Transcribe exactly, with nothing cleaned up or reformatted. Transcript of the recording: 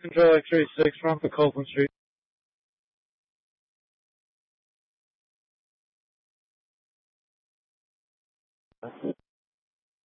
Control X-ray six, we're on for Copeland Street.